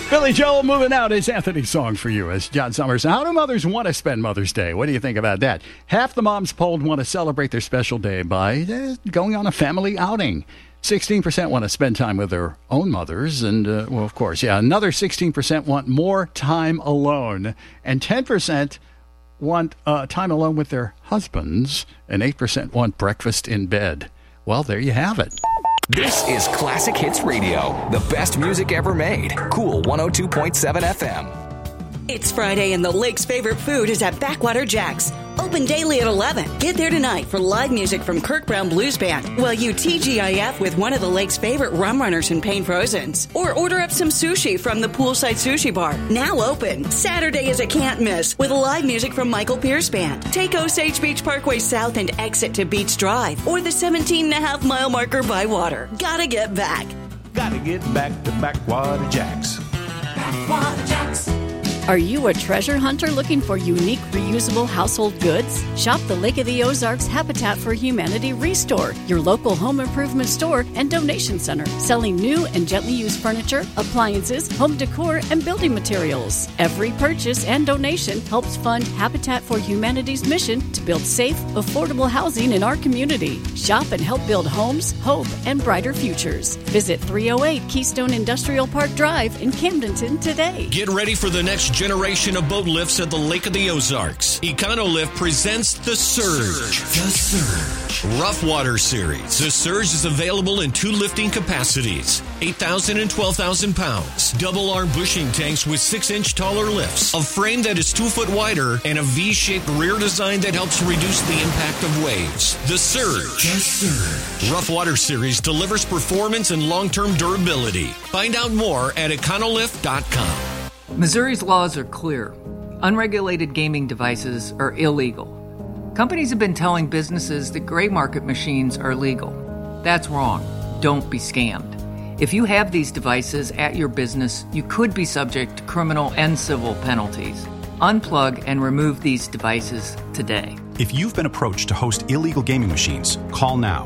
Billy Joel, Moving Out is Anthony's song for you as John Summers. How do mothers want to spend Mother's Day? What do you think about that? Half the moms polled want to celebrate their special day by going on a family outing. 16% want to spend time with their own mothers. And, well, of course, another 16% want more time alone. And 10% want time alone with their husbands. And 8% want breakfast in bed. Well, there you have it. This is Classic Hits Radio, the best music ever made. Cool 102.7 FM. It's Friday and the lake's favorite food is at Backwater Jack's. Open daily at 11. Get there tonight for live music from Kirk Brown Blues Band while you TGIF with one of the lake's favorite rum runners and Pain Frozens. Or order up some sushi from the Poolside Sushi Bar. Now open. Saturday is a can't miss with live music from Michael Pierce Band. Take Osage Beach Parkway South and exit to Beach Drive or the 17.5-mile marker by water. Gotta get back. Gotta get back to Backwater Jack's. Backwater Jack's. Are you a treasure hunter looking for unique, reusable household goods? Shop the Lake of the Ozarks Habitat for Humanity Restore, your local home improvement store and donation center, selling new and gently used furniture, appliances, home decor, and building materials. Every purchase and donation helps fund Habitat for Humanity's mission to build safe, affordable housing in our community. Shop and help build homes, hope, and brighter futures. Visit 308 Keystone Industrial Park Drive in Camdenton today. Get ready for the next generation of boat lifts at the Lake of the Ozarks. Econolift presents The Surge. The Surge. Rough Water Series. The Surge is available in 2 lifting capacities, 8,000 and 12,000 pounds. Double arm bushing tanks with 6-inch taller lifts, a frame that is 2 foot wider, and a V-shaped rear design that helps reduce the impact of waves. The Surge. The Surge. Rough Water Series delivers performance and long-term durability. Find out more at econolift.com. Missouri's laws are clear. Unregulated gaming devices are illegal. Companies have been telling businesses that gray market machines are legal. That's wrong. Don't be scammed. If you have these devices at your business, you could be subject to criminal and civil penalties. Unplug and remove these devices today. If you've been approached to host illegal gaming machines, call now.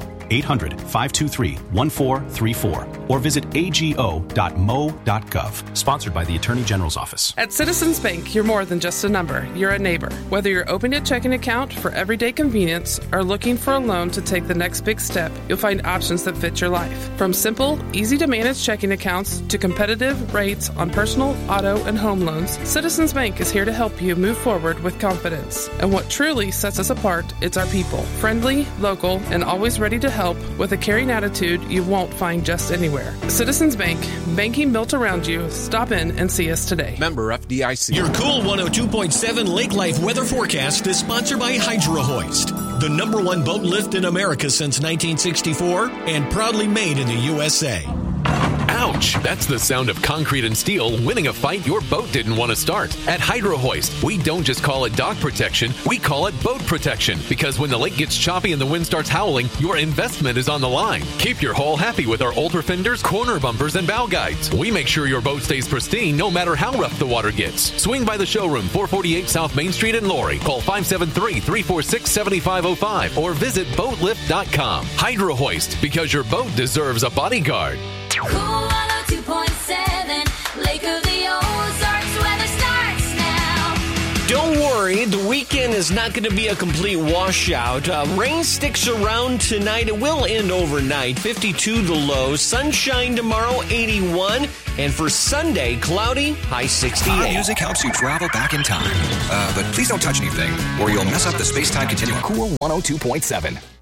800-523-1434 or visit ago.mo.gov. Sponsored by the Attorney General's Office. At Citizens Bank, you're more than just a number. You're a neighbor. Whether you're opening a checking account for everyday convenience or looking for a loan to take the next big step, you'll find options that fit your life. From simple, easy-to-manage checking accounts to competitive rates on personal, auto, and home loans, Citizens Bank is here to help you move forward with confidence. And what truly sets us apart is our people. Friendly, local, and always ready to help with a caring attitude you won't find just anywhere. Citizens Bank, banking built around you. Stop in and see us today. Member FDIC. Your Cool 102.7 Lake Life weather forecast is sponsored by Hydro Hoist, the #1 boat lift in America since 1964 and proudly made in the USA. Ouch! That's the sound of concrete and steel winning a fight your boat didn't want to start. At Hydro Hoist, we don't just call it dock protection, we call it boat protection. Because when the lake gets choppy and the wind starts howling, your investment is on the line. Keep your hull happy with our ultra fenders, corner bumpers, and bow guides. We make sure your boat stays pristine no matter how rough the water gets. Swing by the showroom, 448 South Main Street in Laurie. Call 573-346-7505 or visit boatlift.com. Hydro Hoist, because your boat deserves a bodyguard. Cool 102.7, Lake of the Ozarks, weather starts now. Don't worry, the weekend is not going to be a complete washout. Rain sticks around tonight. It will end overnight. 52 the low. Sunshine tomorrow, 81. And for Sunday, cloudy, high 68. Our music helps you travel back in time. But please don't touch anything, or you'll mess up the space-time continuum. Cool 102.7.